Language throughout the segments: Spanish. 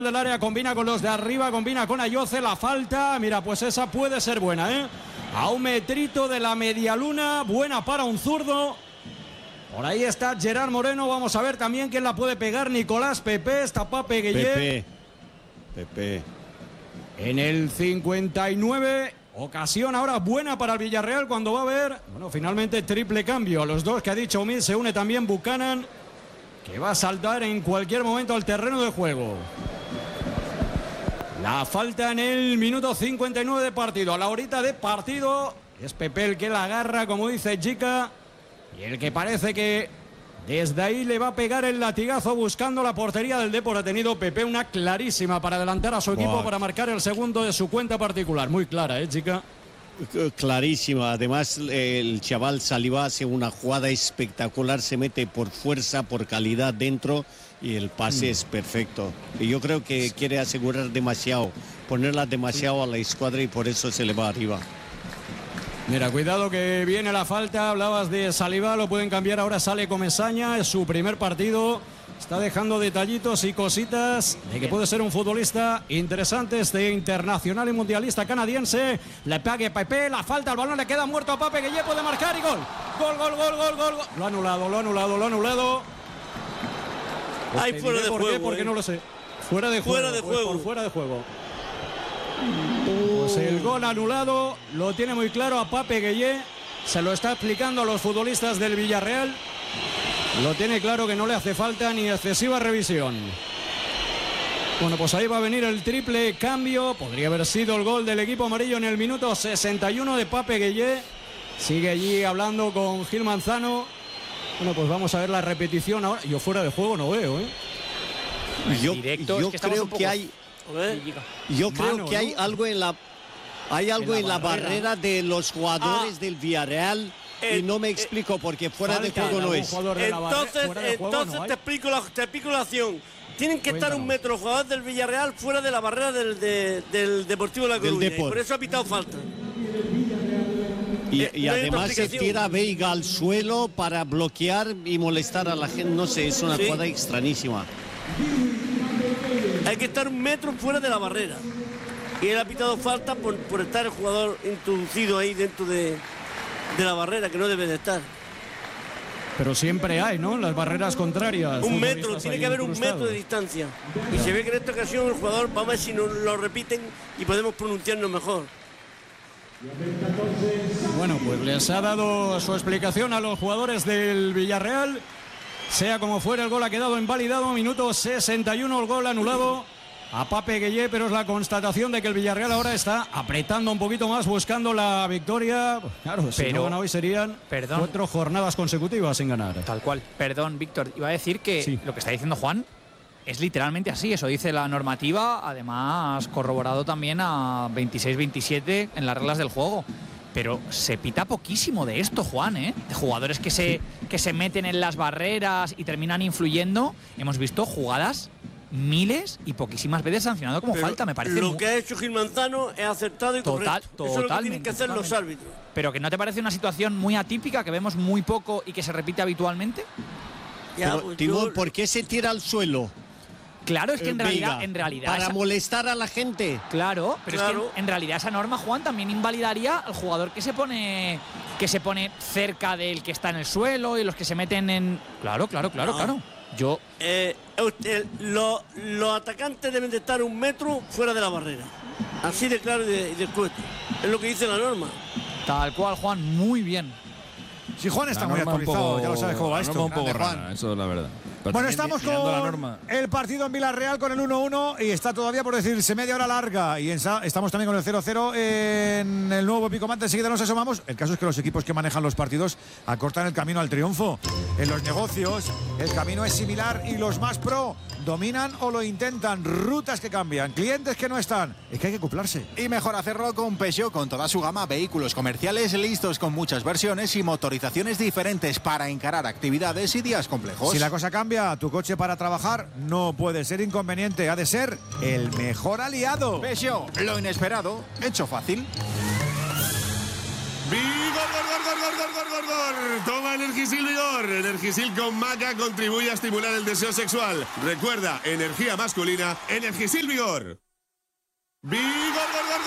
del área, combina con los de arriba, combina con Ayoce, la falta, mira, pues esa puede ser buena, ¿eh? A un metrito de la medialuna, buena para un zurdo. Por ahí está Gerard Moreno, vamos a ver también quién la puede pegar. Nicolás Pepe, está Pape Gueye. Pepe. En el 59, ocasión ahora buena para el Villarreal cuando va a haber, bueno, finalmente triple cambio. A los dos que ha dicho Omid se une también Buchanan, que va a saltar en cualquier momento al terreno de juego. La falta en el minuto 59 de partido. A la horita de partido es Pepe el que la agarra, como dice Chica, y el que parece que desde ahí le va a pegar el latigazo buscando la portería del Depor. Ha tenido Pepe una clarísima para adelantar a su equipo para marcar el segundo de su cuenta particular. Muy clara, Chica. Clarísima. Además, el chaval Saliba hace una jugada espectacular, se mete por fuerza, por calidad dentro y el pase es perfecto. Y yo creo que quiere asegurar demasiado, ponerla demasiado a la escuadra y por eso se le va arriba. Mira, cuidado que viene la falta. Hablabas de Saliba, lo pueden cambiar. Ahora sale Comesaña, es su primer partido. Está dejando detallitos y cositas de que puede ser un futbolista interesante, este internacional y mundialista canadiense. Le pegue Pepe, la falta, el balón le queda muerto a Pape Gueye, puede marcar y gol. Gol. Lo ha anulado. Hay fuera de juego. Porque no lo sé. Fuera de juego. Pues el gol anulado lo tiene muy claro a Pape Gueye. Se lo está explicando a los futbolistas del Villarreal. Lo tiene claro que no le hace falta ni excesiva revisión. Bueno, pues ahí va a venir el triple cambio. Podría haber sido el gol del equipo amarillo en el minuto 61 de Pape Gueye. Sigue allí hablando con Gil Manzano. Bueno, pues vamos a ver la repetición ahora. Yo fuera de juego no veo, ¿eh? Yo creo que hay... Yo creo que hay algo en la... Hay algo en la barrera de los jugadores del Villarreal y no me explico porque fuera de juego no es. Entonces te explico la acción. Tienen que estar un metro los jugadores del Villarreal fuera de la barrera del Deportivo de La Coruña. Y por eso ha pitado falta. Y además se tira Veiga al suelo para bloquear y molestar a la gente. No sé, es una jugada extrañísima. Hay que estar un metro fuera de la barrera. Y él ha pitado falta por estar el jugador introducido ahí dentro de la barrera, que no debe de estar. Pero siempre hay, ¿no? Las barreras contrarias. Un metro, tiene que haber un metro de distancia. Y se ve que en esta ocasión el jugador, vamos a ver si nos lo repiten y podemos pronunciarnos mejor. Bueno, pues les ha dado su explicación a los jugadores del Villarreal. Sea como fuera, el gol ha quedado invalidado. Minuto 61, el gol anulado a Pape Gueye, pero es la constatación de que el Villarreal ahora está apretando un poquito más, buscando la victoria. Claro, si no gana hoy serían 4 jornadas consecutivas sin ganar. Tal cual. Perdón, Víctor, iba a decir que lo que está diciendo Juan es literalmente así, eso dice la normativa, además corroborado también a 26-27 en las reglas del juego. Pero se pita poquísimo de esto, Juan, ¿eh? De jugadores que se meten en las barreras y terminan influyendo. Hemos visto jugadas miles y poquísimas veces sancionado como falta, me parece. Lo que ha hecho Gil Manzano es acertado y correcto. Eso es lo que tienen que hacer los árbitros. Pero que ¿no te parece una situación muy atípica, que vemos muy poco y que se repite habitualmente? Timón, ¿por qué se tira al suelo? Claro, es que en realidad para molestar a la gente. Claro, pero es que en realidad esa norma, Juan, también invalidaría al jugador que se pone cerca del que está en el suelo y los que se meten en... Claro. Los atacantes deben de estar un metro fuera de la barrera. Así de claro y de escueto. Es lo que dice la norma. Tal cual, Juan, muy bien. Sí, Juan está muy actualizado, ya lo sabes cómo va esto. Un poco rara, eso es la verdad. Pero bueno, estamos con el partido en Villarreal con el 1-1 y está todavía por decirse media hora larga y estamos también con el 0-0 en el nuevo Picomante. Enseguida nos asomamos. El caso es que los equipos que manejan los partidos acortan el camino al triunfo. En los negocios el camino es similar y los más pro dominan o lo intentan. Rutas que cambian, clientes que no están. Es que hay que acoplarse. Y mejor hacerlo con Peugeot, con toda su gama, vehículos comerciales listos con muchas versiones y motorizaciones diferentes para encarar actividades y días complejos. Si la cosa cambia, tu coche para trabajar no puede ser inconveniente, ha de ser el mejor aliado. Peugeot, lo inesperado, hecho fácil. ¡Vigor, gol, gol! gol! Toma Energisil Vigor. Energisil con maca contribuye a estimular el deseo sexual. Recuerda, energía masculina, Energisil Vigor. ¡Vigor!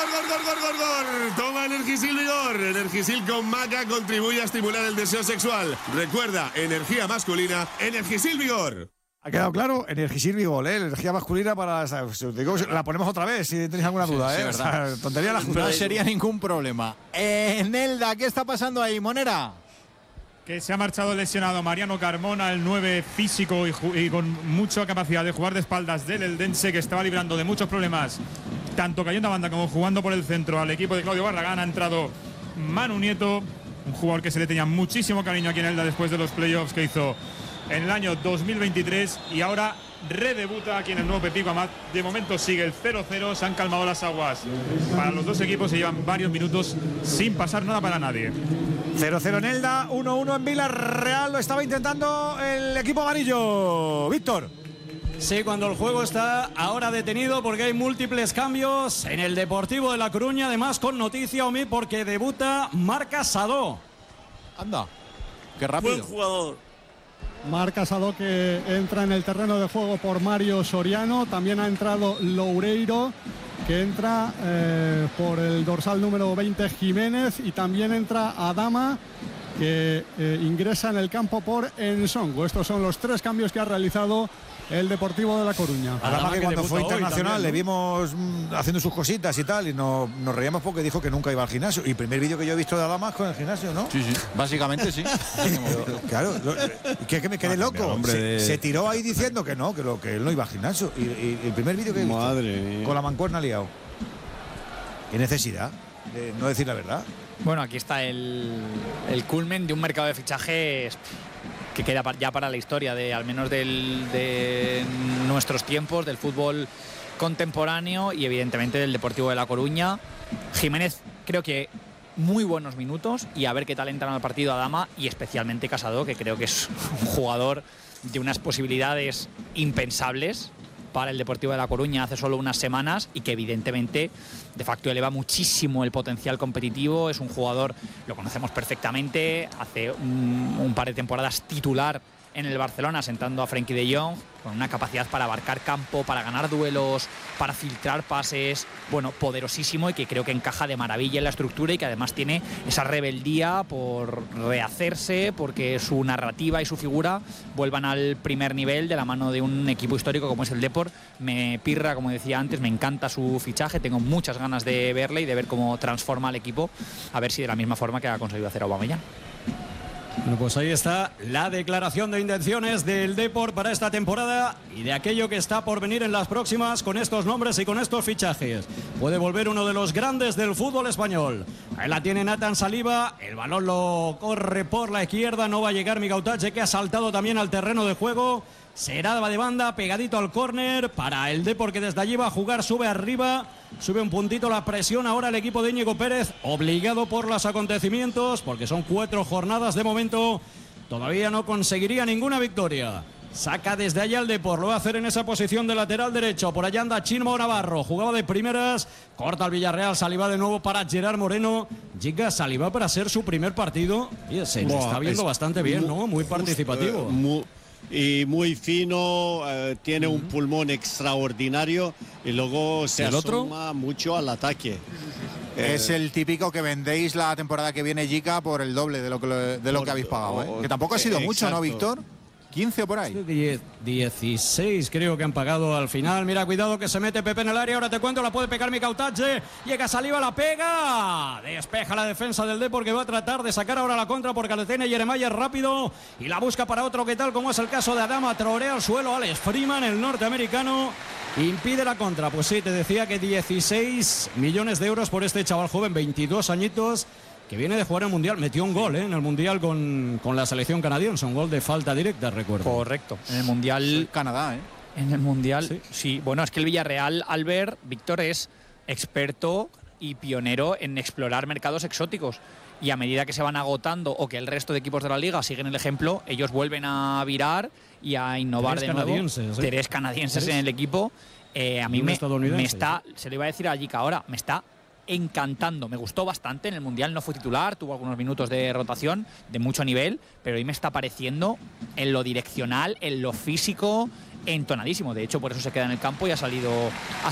Toma Energisil Vigor. Energisil con maca contribuye a estimular el deseo sexual. Recuerda, energía masculina, Energisil Vigor. ¿Ha quedado claro? Energisil Vigor, energía masculina para... Digo, la ponemos otra vez si tenéis alguna duda, sí, O sea, tontería la jugada. No sería ningún problema. Nelda, ¿qué está pasando ahí, Monera? Que se ha marchado lesionado Mariano Carmona, el 9 físico y con mucha capacidad de jugar de espaldas del Eldense, que estaba librando de muchos problemas, tanto cayendo a banda como jugando por el centro al equipo de Claudio Barragán. Ha entrado Manu Nieto, un jugador que se le tenía muchísimo cariño aquí en Elda después de los playoffs que hizo en el año 2023 y ahora redebuta aquí en el nuevo Pepico Amat. De momento sigue el 0-0, se han calmado las aguas para los dos equipos, se llevan varios minutos sin pasar nada para nadie. 0-0 en Elda, 1-1 en Villarreal, lo estaba intentando el equipo amarillo. Víctor. Sí, cuando el juego está ahora detenido porque hay múltiples cambios en el Deportivo de La Coruña, además con noticia, Omi, porque debuta Marc Casado. Anda, qué rápido. Buen jugador. Marc Casado, que entra en el terreno de juego por Mario Soriano. También ha entrado Loureiro, que entra por el dorsal número 20 Jiménez, y también entra Adama, que ingresa en el campo por Ensongo. Estos son los tres cambios que ha realizado el Deportivo de La Coruña. Adama, que cuando fue internacional también, ¿no? Le vimos haciendo sus cositas y tal, y nos reíamos porque dijo que nunca iba al gimnasio. Y el primer vídeo que yo he visto de Adama es con el gimnasio, ¿no? Sí, básicamente sí. Claro, que me quedé loco. Se tiró ahí diciendo que no, que él no iba al gimnasio. Y el primer vídeo que he visto, con la mancuerna liado. ¿Qué necesidad de no decir la verdad? Bueno, aquí está el culmen de un mercado de fichajes que queda ya para la historia, al menos de nuestros tiempos, del fútbol contemporáneo y evidentemente del Deportivo de La Coruña. Jiménez, creo que muy buenos minutos, y a ver qué tal entran al partido Adama y especialmente Casado, que creo que es un jugador de unas posibilidades impensables para el Deportivo de La Coruña hace solo unas semanas, y que evidentemente de facto eleva muchísimo el potencial competitivo. Es un jugador, lo conocemos perfectamente, hace un par de temporadas titular en el Barcelona, sentando a Frenkie de Jong, con una capacidad para abarcar campo, para ganar duelos, para filtrar pases, bueno, poderosísimo, y que creo que encaja de maravilla en la estructura, y que además tiene esa rebeldía por rehacerse, porque su narrativa y su figura vuelvan al primer nivel de la mano de un equipo histórico como es el Depor. Me pirra, como decía antes, me encanta su fichaje, tengo muchas ganas de verle y de ver cómo transforma al equipo, a ver si de la misma forma que ha conseguido hacer Aubameyang. Bueno, pues ahí está la declaración de intenciones del Depor para esta temporada y de aquello que está por venir en las próximas con estos nombres y con estos fichajes. Puede volver uno de los grandes del fútbol español. Ahí la tiene Nathan Saliba, el balón lo corre por la izquierda, no va a llegar Migautache, que ha saltado también al terreno de juego. Será de banda, pegadito al córner para el Depor, que desde allí va a jugar, sube arriba, sube un puntito la presión ahora el equipo de Íñigo Pérez, obligado por los acontecimientos, porque son 4 jornadas de momento, todavía no conseguiría ninguna victoria. Saca desde allá el Depor, lo va a hacer en esa posición de lateral derecho, por allá anda Chinmo Navarro, jugaba de primeras, corta el Villarreal, Saliba de nuevo para Gerard Moreno, llega Saliba para ser su primer partido, y se está viendo bastante bien, ¿no? Muy participativo. Y muy fino, tiene un pulmón extraordinario, y luego se asoma mucho al ataque. Es el típico que vendéis la temporada que viene, Jica, por el doble de lo que habéis pagado, ¿eh? Que tampoco ha sido mucho, ¿no, Víctor? 15 por ahí. 16 creo que han pagado al final. Mira, cuidado que se mete Pepe en el área. Ahora te cuento, la puede pegar Migautache. Llega Saliba, la pega. Despeja la defensa del Depor, que va a tratar de sacar ahora la contra porque le tiene Jeremiah rápido y la busca para otro que tal, como es el caso de Adama. Trorea al suelo Alex Freeman, el norteamericano. Impide la contra. Pues sí, te decía que 16 millones de euros por este chaval joven, 22 añitos, que viene de jugar el Mundial. Metió un gol en el Mundial con la selección canadiense, un gol de falta directa, recuerdo. Correcto. En el Mundial Canadá, En el Mundial, sí. Bueno, es que el Villarreal, Albert, Víctor, es experto y pionero en explorar mercados exóticos. Y a medida que se van agotando o que el resto de equipos de la liga siguen el ejemplo, ellos vuelven a virar y a innovar de nuevo. Tres canadienses en el equipo. A mí me está, se lo iba a decir a Jica ahora, me está encantando. Me gustó bastante. En el Mundial no fue titular, tuvo algunos minutos de rotación de mucho nivel, pero hoy me está pareciendo en lo direccional, en lo físico, entonadísimo. De hecho, por eso se queda en el campo y ha salido